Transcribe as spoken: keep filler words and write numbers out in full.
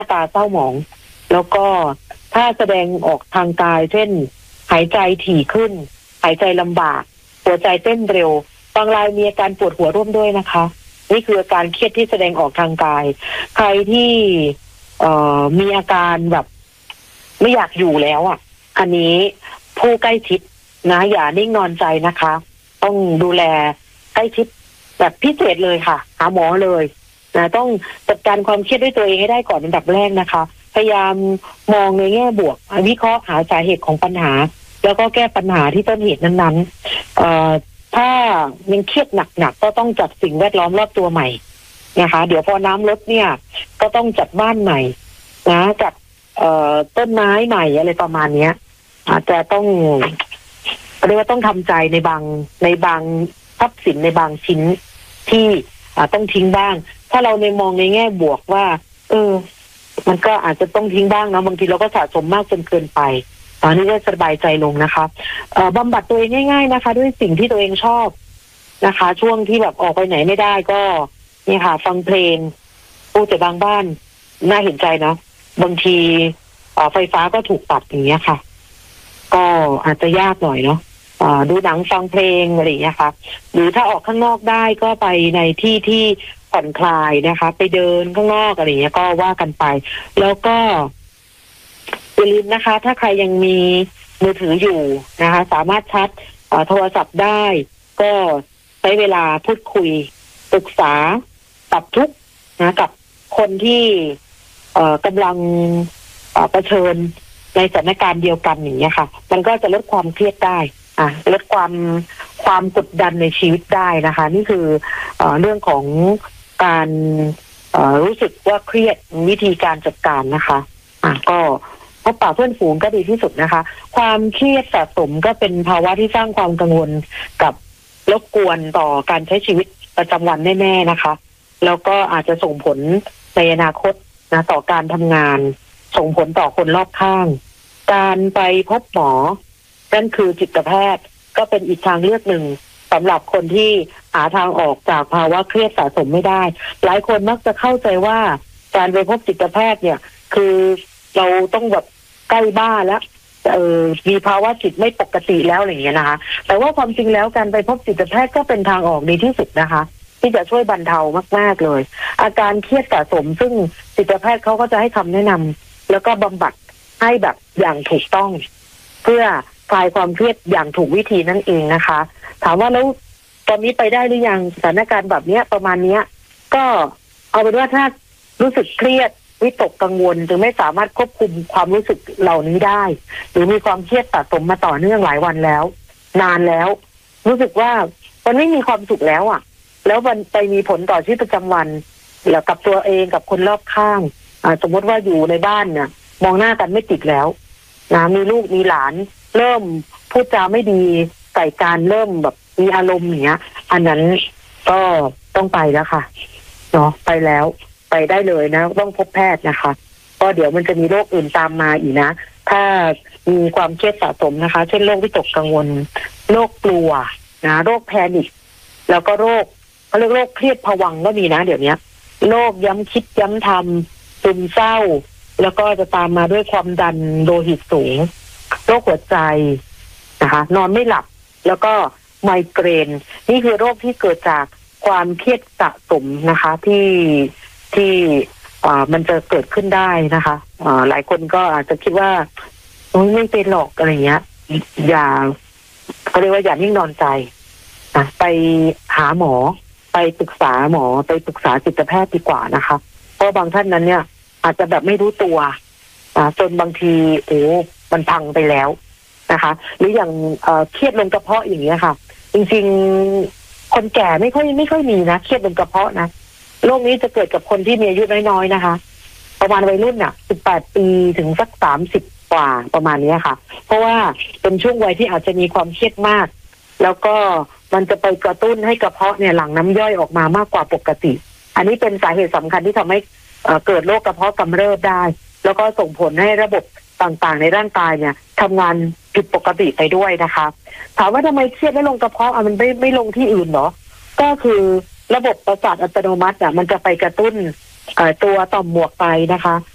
ตาเศร้าหมองแล้วก็ถ้าแสดงออกทางกายเช่นหายใจถี่ขึ้นหายใจลำบากหัวใจเต้นเร็วบางรายมีอาการปวดหัวร่วมด้วยนะคะนี่คืออาการเครียดที่แสดงออกทางกายใครที่เอ่อมีอาการแบบไม่อยากอยู่แล้วอ่ะอันนี้ผู้ใกล้ชิดนะอย่านิ่งนอนใจนะคะต้องดูแลใกล้ชิดแบบพิเศษเลยค่ะหาหมอเลยนะต้องจัดการความเครียดด้วยตัวเองให้ได้ก่อนอันดับแรกนะคะพยายามมองในแง่บวกวิเคราะห์หาสาเหตุของปัญหาแล้วก็แก้ปัญหาที่ต้นเหตุนั้นๆเอ่อถ้ายังเครียดหนักๆก็ต้องจัดสิ่งแวดล้อมรอบตัวใหม่นะคะเดี๋ยวพอน้ำลดเนี่ยก็ต้องจัดบ้านใหม่นะจัดเอ่อต้นไม้ใหม่อะไรประมาณเนี้ยอาจจะต้องเรียกว่าต้องทำใจในบางในบางทรัพย์สินในบางชิ้นที่ต้องทิ้งบ้างถ้าเราในมองในแง่บวกว่าเออมันก็อาจจะต้องทิ้งบ้างนะบางทีเราก็สะสมมากจนเกินไปตอนนี้ก็สบายใจลงนะคะเอ่อบำบัดตัวเองง่ายๆนะคะด้วยสิ่งที่ตัวเองชอบนะคะช่วงที่แบบออกไปไหนไม่ได้ก็นี่ค่ะฟังเพลงโอ้แต่บางบ้านน่าเห็นใจเนาะบางทีไฟฟ้าก็ถูกตัดอย่างเงี้ยค่ะก็อาจจะยากหน่อยเนาะดูหนังฟังเพลงอะไรอย่างเงี้ยค่ะหรือถ้าออกข้างนอกได้ก็ไปในที่ที่ผ่อนคลายนะคะไปเดินข้างนอกอะไรอย่างเงี้ยก็ว่ากันไปแล้วก็อย่าลืมนะคะถ้าใครยังมีมือถืออยู่นะคะสามารถชาร์จโทรศัพท์ได้ก็ใช้เวลาพูดคุยปรึกษาปรับทุกข์นะกับคนที่เอ่อกำลังเผชิญในสถานการณ์เดียวกันอย่างเงี้ยค่ะมันก็จะลดความเครียดได้อ่ะลดความความกดดันในชีวิตได้นะคะนี่คือเอ่อเรื่องของการเอ่อรู้สึกว่าเครียดวิธีการจัดการนะคะอ่ะก็พบปะเพื่อนฝูงก็ดีที่สุดนะคะความเครียดสะสมก็เป็นภาวะที่สร้างความกังวลกับรบกวนต่อการใช้ชีวิตประจำวันแน่ๆนะคะแล้วก็อาจจะส่งผลในอนาคตนะต่อการทำงานส่งผลต่อคนรอบข้างการไปพบหมอนั่นคือจิตแพทย์ก็เป็นอีกทางเลือกหนึ่งสำหรับคนที่หาทางออกจากภาวะเครียดสะสมไม่ได้หลายคนมักจะเข้าใจว่าการไปพบจิตแพทย์เนี่ยคือเราต้องแบบใกล้บ้าแล้วเออมีภาวะจิตไม่ปกติแล้วอะไรอย่างเงี้ยนะคะแต่ว่าความจริงแล้วการไปพบจิตแพทย์ก็เป็นทางออกดีที่สุดนะคะที่จะช่วยบรรเทามากๆเลยอาการเครียดสะสมซึ่งจิตแพทย์เขาก็จะให้คำแนะนำแล้วก็บำบัดให้แบบอย่างถูกต้องเพื่อคลายความเครียดอย่างถูกวิธีนั่นเองนะคะถามว่าแล้วตอนนี้ไปได้หรือยังสถานการณ์แบบนี้ประมาณนี้ก็เอาเป็นว่าถ้ารู้สึกเครียดวิตกกังวลหรือไม่สามารถควบคุมความรู้สึกเหล่านี้ได้หรือมีความเครียดสะสมมาต่อเนื่องหลายวันแล้วนานแล้วรู้สึกว่ามันไม่มีความสุขแล้วอ่ะแล้วมันไปมีผลต่อชีวิตประจำวันแล้วกับตัวเองกับคนรอบข้างอ่าสมมติว่าอยู่ในบ้านเนี่ยมองหน้ากันไม่ติดแล้วนะมีลูกมีหลานเริ่มพูดจาไม่ดีใส่การเริ่มแบบมีอารมณ์อย่างเงี้ยอันนั้นก็ต้องไปแล้วค่ะเนาะไปแล้วไปได้เลยนะต้องพบแพทย์นะคะก็เดี๋ยวมันจะมีโรคอื่นตามมาอีกนะถ้ามีความเครียดสะสมนะคะเช่นโรควิตกกังวลโรคกลัวนะโรคแพนิคแล้วก็โรคเขาเรียกโรคเครียดภวังค์ก็มีนะเดี๋ยวนี้โรคย้ำคิดย้ำทำซึมเศร้าแล้วก็จะตามมาด้วยความดันโลหิตสูงโรคหัวใจนะคะนอนไม่หลับแล้วก็ไมเกรนนี่คือโรคที่เกิดจากความเครียดสะสมนะคะที่ที่อ่ามันจะเกิดขึ้นได้นะคะอ่าหลายคนก็อาจจะคิดว่าโอ้ยไม่เป็นหรอกอะไรเงี้ยอย่าเขาเรียกว่าอย่านิ่งนอนใจนะไปหาหมอไปปรึกษาหมอไปปรึกษาจิตแพทย์ดีกว่านะคะเพราะบางท่านนั้นเนี่ยอาจจะแบบไม่รู้ตัวอ่าจนบางทีโอ้มันพังไปแล้วนะคะหรืออย่างเอ่อเครียดลงกระเพาะอย่างเงี้ยค่ะจริงๆคนแก่ไม่ค่อยไม่ค่อยมีนะเครียดลงกระเพาะนะโรคนี้จะเกิดกับคนที่มีอายุน้อยๆนะคะประมาณวัยรุ่นน่ะสิบแปดปีถึงสักสามสิบกว่าประมาณนี้ค่ะเพราะว่าเป็นช่วงวัยที่อาจจะมีความเครียดมากแล้วก็มันจะไปกระตุ้นให้กระเพาะเนี่ยหลั่งน้ำย่อยออกมามากกว่าปกติอันนี้เป็นสาเหตุสำคัญที่ทำให้เอ่อเกิดโรคกระเพาะกำเริบได้แล้วก็ส่งผลให้ระบบต่างๆในร่างกายเนี่ยทำงานผิดปกติไปด้วยนะคะถามว่าทำไมเครียดไม่ลงกระเพาะอ่ะมันไม่ไม่ลงที่อื่นเหรอก็คือระบบประสาทอัตโนมัติอ่ะมันจะไปกระตุ้นเอ่อตัวต่อมหมวกไตนะคะ